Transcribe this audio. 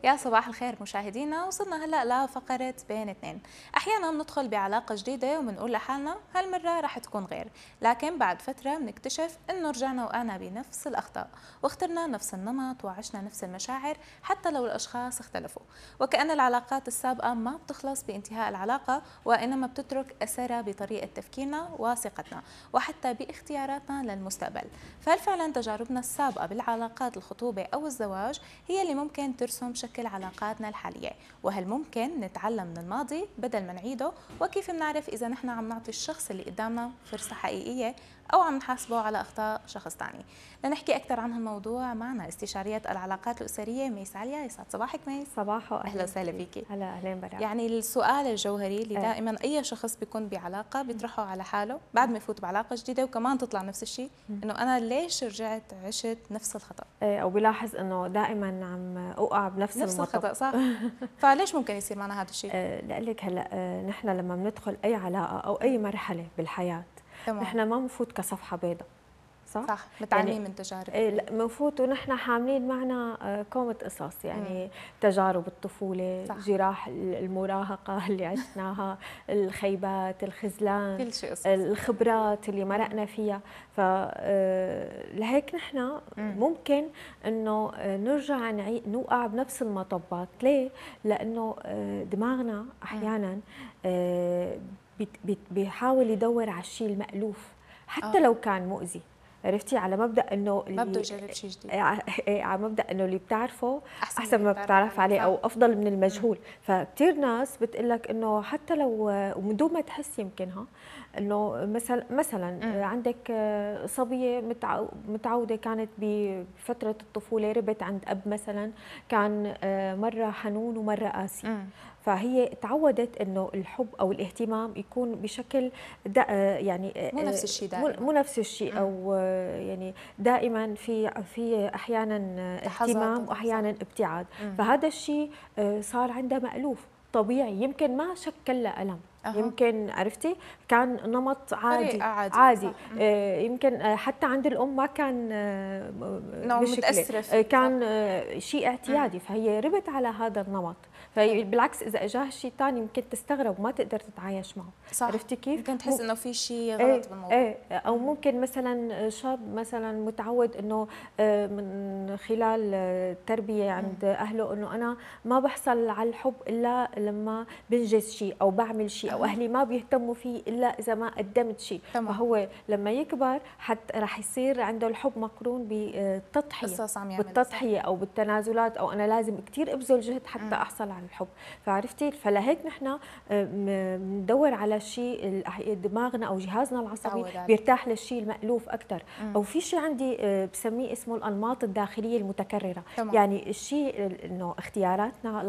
يا صباح الخير مشاهدينا، وصلنا هلا لفقرة بين اثنين. احيانا بندخل بعلاقة جديدة وبنقول لحالنا هالمرة رح تكون غير، لكن بعد فترة بنكتشف انه رجعنا وقعنا بنفس الاخطاء واخترنا نفس النمط وعشنا نفس المشاعر حتى لو الاشخاص اختلفوا، وكأن العلاقات السابقة ما بتخلص بانتهاء العلاقة، وانما بتترك اثرها بطريقة تفكيرنا وثقتنا وحتى باختياراتنا للمستقبل. فهل فعلا تجاربنا السابقة بالعلاقات الخطوبة او الزواج هي اللي ممكن ترسم شكل علاقاتنا الحالية؟ وهل ممكن نتعلم من الماضي بدل ما نعيده؟ وكيف بنعرف إذا نحن عم نعطي الشخص اللي قدامنا فرصة حقيقية أو عم نحاسبه على أخطاء شخص ثاني؟ لنحكي أكثر عن هالموضوع معنا استشارية العلاقات الأسرية ميس عليا. يسعد صباحك ميس. صباحو، أهلا وسهلا فيكي. هلا اهلين برا. يعني السؤال الجوهري اللي دائما أي شخص بيكون بعلاقة بيطرحه على حاله بعد ما يفوت بعلاقة جديدة وكمان تطلع نفس الشيء، إنه أنا ليش رجعت عشت نفس الخطأ؟ او بلاحظ انه دائما عم اوقع بنفس نفس المطب. الخطأ، صح؟ فليش ممكن يصير معنا هذا الشيء؟ لأقول لك هلا، نحن لما بندخل اي علاقه او اي مرحله بالحياه، تمام. نحن ما بنفوت كصفحه بيضاء، صح؟ متعلمين يعني من تجارب. لا، بنفوت ونحن حاملين معنا كومة قصص، يعني تجارب الطفولة، صح. جراح المراهقة اللي عشناها، الخيبات، الخذلان، كل شيء قصص. الخبرات اللي مرقنا فيها. فلهيك نحن ممكن انه نرجع نوقع بنفس المطبات. ليه؟ لانه دماغنا احيانا بيحاول يدور على الشيء المألوف حتى لو كان مؤذي. عرفتي؟ على مبدأ انه ما بده يجرب شيء جديد. على مبدأ انه اللي بتعرفه احسن احسن ما بتعرف عليه، او افضل من المجهول. فكثير ناس بتقول لك انه حتى لو ومن دون ما تحس يمكنها انه مثلا عندك صبيه متعوده كانت بفتره الطفوله، ربت عند اب مثلا كان مره حنون ومره قاسي. فهي تعودت انه الحب او الاهتمام يكون بشكل يعني مو نفس الشيء دائما، مو نفس الشيء، او يعني دائما في احيانا اهتمام واحيانا ابتعاد. فهذا الشيء صار عندها مألوف طبيعي، يمكن ما شكل لها ألم. يمكن عرفتي كان نمط عادي. يمكن حتى عند الام ما كان مشكله، كان شيء اعتيادي. فهي ربت على هذا النمط. بالعكس اذا اجاها شيء ثاني يمكن تستغرب وما تقدر تتعايش معه. صح. عرفتي كيف؟ يمكن تحس انه في شيء غلط بالموضوع. او ممكن مثلا شاب مثلا متعود انه من خلال التربيه عند اهله انه انا ما بحصل على الحب الا لما بنجز شيء او بعمل شيء، او اهلي ما بيهتموا فيه الا اذا ما قدمت شيء. فهو لما يكبر حتى رح يصير عنده الحب مقرون بالتضحيه او بالتنازلات، او انا لازم كثير ابذل جهد حتى احصل على الحب. فعرفتي؟ فلهيك نحن بندور على شيء دماغنا او جهازنا العصبي بيرتاح للشيء المألوف اكثر. او في شيء عندي بسميه اسمه الانماط الداخليه المتكرره. يعني الشيء انه اختياراتنا